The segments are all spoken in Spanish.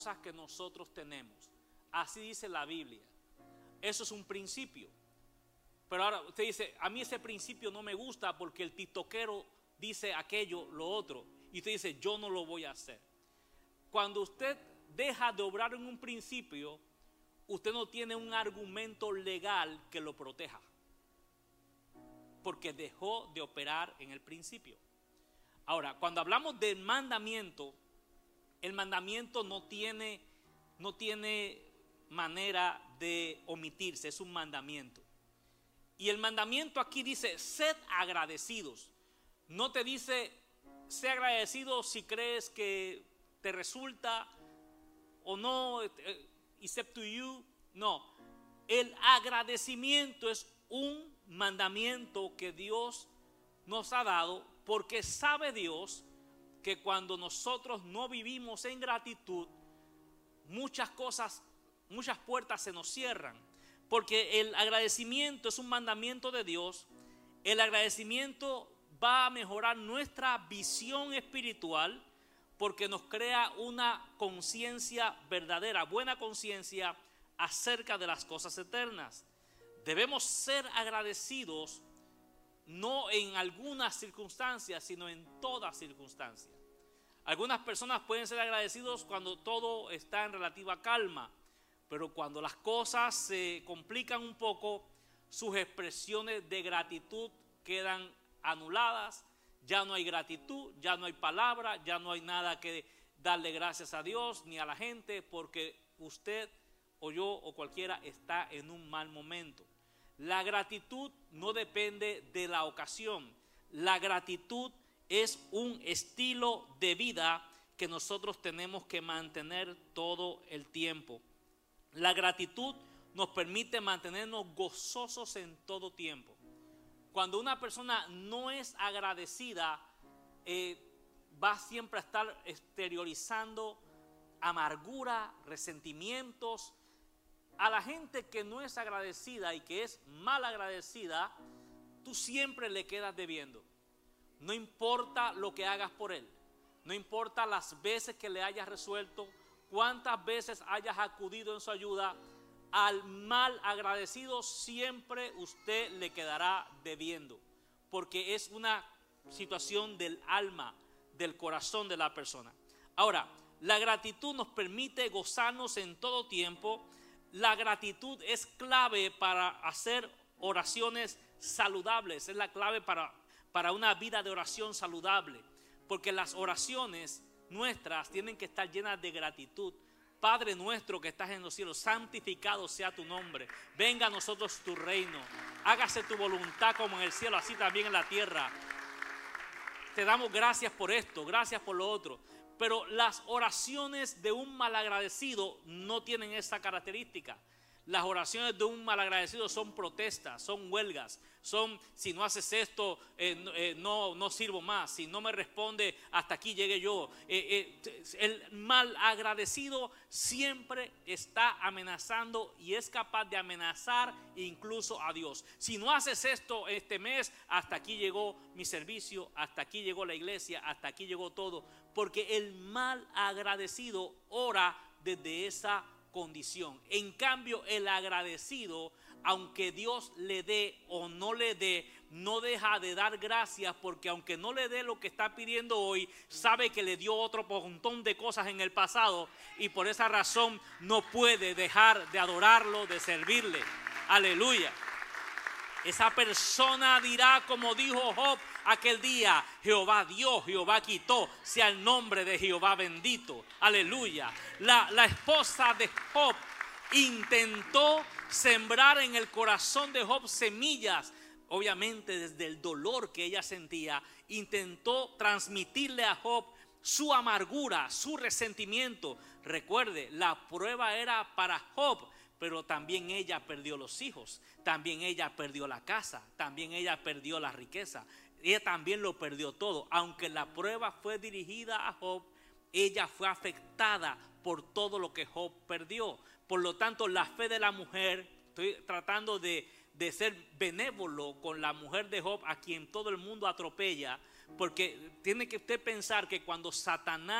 que nosotros tenemos. Así dice la Biblia. Eso es un principio. Pero ahora usted dice, a mí ese principio no me gusta porque el tiktoquero dice aquello, lo otro. Y usted dice, yo no lo voy a hacer. Cuando usted deja de obrar en un principio, usted no tiene un argumento legal que lo proteja. Porque dejó de operar en el principio. Ahora, cuando hablamos del mandamiento, el mandamiento no tiene manera de omitirse, es un mandamiento. Y el mandamiento aquí dice, sed agradecidos. No te dice, sé agradecido si crees que te resulta o no, it's up to you. No, el agradecimiento es un mandamiento que Dios nos ha dado, porque sabe Dios que cuando nosotros no vivimos en gratitud, muchas cosas, muchas puertas se nos cierran. Porque el agradecimiento es un mandamiento de Dios. El agradecimiento va a mejorar nuestra visión espiritual, porque nos crea una conciencia verdadera, buena conciencia acerca de las cosas eternas. Debemos ser agradecidos, no en algunas circunstancias, sino en todas circunstancias. Algunas personas pueden ser agradecidos cuando todo está en relativa calma, pero cuando las cosas se complican un poco, sus expresiones de gratitud quedan anuladas. Ya no hay gratitud, ya no hay palabra, ya no hay nada que darle gracias a Dios ni a la gente, porque usted o yo o cualquiera está en un mal momento. La gratitud no depende de la ocasión. La gratitud es un estilo de vida que nosotros tenemos que mantener todo el tiempo. La gratitud nos permite mantenernos gozosos en todo tiempo. Cuando una persona no es agradecida, va siempre a estar exteriorizando amargura, resentimientos. A la gente que no es agradecida y que es mal agradecida, tú siempre le quedas debiendo. No importa lo que hagas por él, no importa las veces que le hayas resuelto, cuántas veces hayas acudido en su ayuda, al mal agradecido siempre usted le quedará debiendo, porque es una situación del alma, del corazón de la persona. Ahora, la gratitud nos permite gozarnos en todo tiempo. La gratitud es clave para hacer oraciones saludables, es la clave para una vida de oración saludable, porque las oraciones nuestras tienen que estar llenas de gratitud. Padre nuestro que estás en los cielos, santificado sea tu nombre. Venga a nosotros tu reino. Hágase tu voluntad como en el cielo, así también en la tierra. Te damos gracias por esto, gracias por lo otro. Pero las oraciones de un malagradecido no tienen esa característica. Las oraciones de un malagradecido son protestas, son huelgas, son si no haces esto no sirvo más, si no me responde hasta aquí llegué yo. El malagradecido siempre está amenazando y es capaz de amenazar incluso a Dios. Si no haces esto este mes, hasta aquí llegó mi servicio, hasta aquí llegó la iglesia, hasta aquí llegó todo, porque el malagradecido ora desde esa condición. En cambio, el agradecido, aunque Dios le dé o no le dé, no deja de dar gracias, porque aunque no le dé lo que está pidiendo hoy, sabe que le dio otro montón de cosas en el pasado, y por esa razón no puede dejar de adorarlo, de servirle. Aleluya. Esa persona dirá como dijo Job aquel día: Jehová dio, Jehová quitó, sea el nombre de Jehová bendito. Aleluya. La esposa de Job intentó sembrar en el corazón de Job semillas, obviamente desde el dolor que ella sentía. Intentó transmitirle a Job su amargura, su resentimiento. Recuerde, la prueba era para Job, pero también ella perdió los hijos, también ella perdió la casa, también ella perdió la riqueza. Ella también lo perdió todo. Aunque la prueba fue dirigida a Job, ella fue afectada por todo lo que Job perdió. Por lo tanto, la fe de la mujer, estoy tratando de ser benévolo con la mujer de Job, a quien todo el mundo atropella, porque tiene que usted pensar que cuando Satanás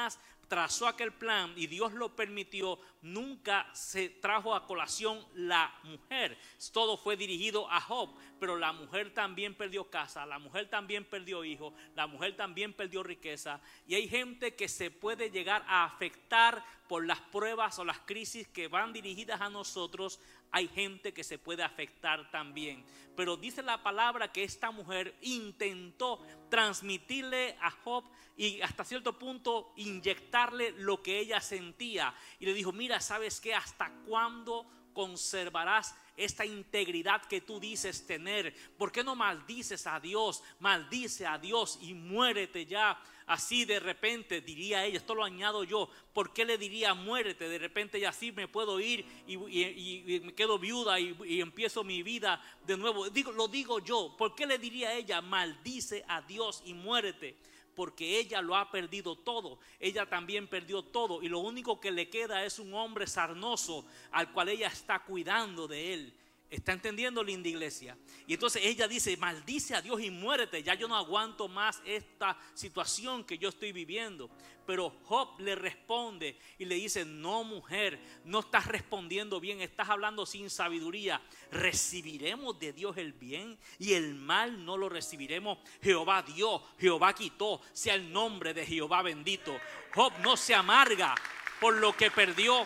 trazó aquel plan y Dios lo permitió, nunca se trajo a colación la mujer. Todo fue dirigido a Job, pero la mujer también perdió casa, la mujer también perdió hijos, la mujer también perdió riqueza. Y hay gente que se puede llegar a afectar por las pruebas o las crisis que van dirigidas a nosotros. Hay gente que se puede afectar también. Pero dice la palabra que esta mujer intentó transmitirle a Job y hasta cierto punto inyectarle lo que ella sentía. Y le dijo, mira, ¿sabes qué? ¿Hasta cuándo conservarás esta integridad que tú dices tener? ¿Por qué no maldices a Dios? Maldice a Dios y muérete ya. Así de repente diría ella, esto lo añado yo, ¿por qué le diría muérete? De repente ya así me puedo ir y me quedo viuda y empiezo mi vida de nuevo. Lo digo yo, ¿por qué le diría ella maldice a Dios y muérete? Porque ella lo ha perdido todo, ella también perdió todo y lo único que le queda es un hombre sarnoso al cual ella está cuidando de él. ¿Está entendiendo, linda iglesia? Y entonces ella dice, maldice a Dios y muérete, ya yo no aguanto más esta situación que yo estoy viviendo. Pero Job le responde y le dice, no, mujer, no estás respondiendo bien, estás hablando sin sabiduría. ¿Recibiremos de Dios el bien y el mal no lo recibiremos? Jehová dio, Jehová quitó, sea el nombre de Jehová bendito. Job no se amarga por lo que perdió.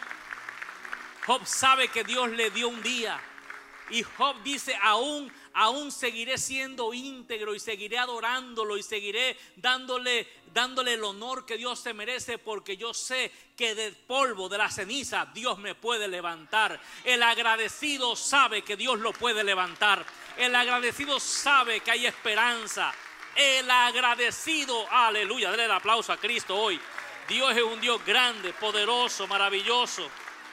Job sabe que Dios le dio un día. Y Job dice, aún seguiré siendo íntegro y seguiré adorándolo y seguiré dándole el honor que Dios se merece, porque yo sé que del polvo, de la ceniza, Dios me puede levantar. El agradecido sabe que Dios lo puede levantar. El agradecido sabe que hay esperanza. El agradecido, aleluya, denle el aplauso a Cristo hoy. Dios es un Dios grande, poderoso, maravilloso.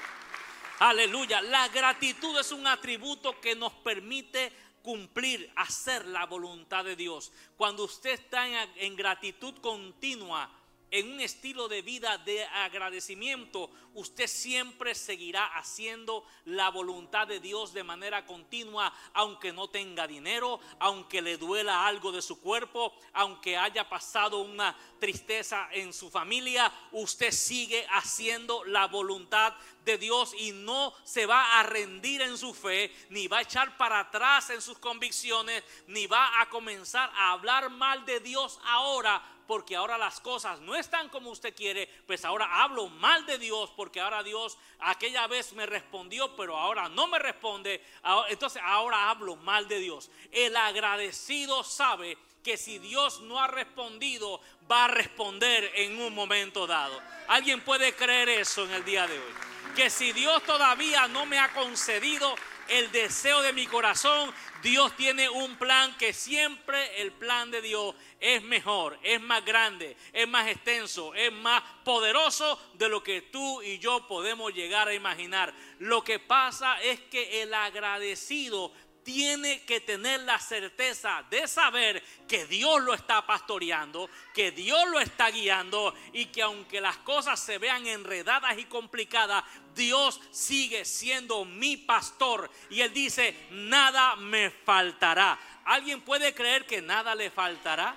Aleluya, la gratitud es un atributo que nos permite cumplir, hacer la voluntad de Dios. Cuando usted está en gratitud continua, en un estilo de vida de agradecimiento, usted siempre seguirá haciendo la voluntad de Dios de manera continua, aunque no tenga dinero, aunque le duela algo de su cuerpo, aunque haya pasado una tristeza en su familia, usted sigue haciendo la voluntad de Dios y no se va a rendir en su fe, ni va a echar para atrás en sus convicciones, ni va a comenzar a hablar mal de Dios ahora, porque ahora las cosas no están como usted quiere. Pues ahora hablo mal de Dios, porque ahora Dios aquella vez me respondió, pero ahora no me responde. Entonces ahora hablo mal de Dios. El agradecido sabe que si Dios no ha respondido, va a responder en un momento dado. ¿Alguien puede creer eso en el día de hoy? Que si Dios todavía no me ha concedido el deseo de mi corazón, Dios tiene un plan, que siempre el plan de Dios es mejor, es más grande, es más extenso, es más poderoso de lo que tú y yo podemos llegar a imaginar. Lo que pasa es que el agradecido tiene que tener la certeza de saber que Dios lo está pastoreando, que Dios lo está guiando, y que aunque las cosas se vean enredadas y complicadas, Dios sigue siendo mi pastor. Y Él dice, nada me faltará. ¿Alguien puede creer que nada le faltará?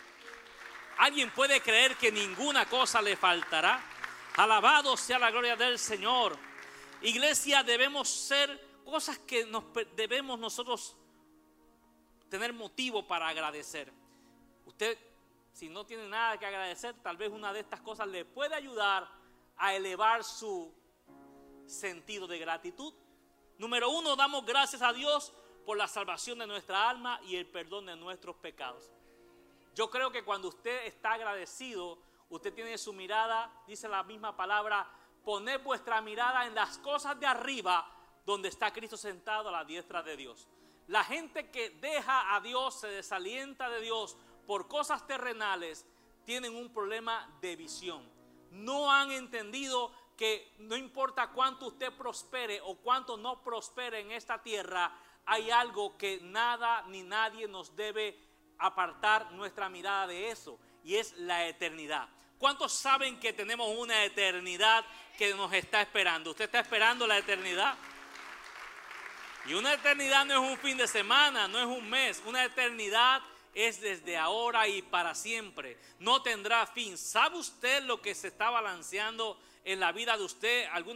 ¿Alguien puede creer que ninguna cosa le faltará? Alabado sea la gloria del Señor. Iglesia, debemos ser cosas que debemos nosotros tener motivo para agradecer. Usted, si no tiene nada que agradecer, tal vez una de estas cosas le puede ayudar a elevar su sentido de gratitud. Número 1, damos gracias a Dios por la salvación de nuestra alma y el perdón de nuestros pecados. Yo creo que cuando usted está agradecido, usted tiene su mirada, dice la misma palabra, poned vuestra mirada en las cosas de arriba, donde está Cristo sentado a la diestra de Dios. La gente que deja a Dios, se desalienta de Dios por cosas terrenales, tienen un problema de visión. No han entendido que no importa cuánto usted prospere o cuánto no prospere en esta tierra, hay algo que nada ni nadie nos debe apartar nuestra mirada de eso, y es la eternidad. ¿Cuántos saben que tenemos una eternidad que nos está esperando? ¿Usted está esperando la eternidad? Y una eternidad no es un fin de semana, no es un mes. Una eternidad es desde ahora y para siempre. No tendrá fin. ¿Sabe usted lo que se está balanceando en la vida de usted?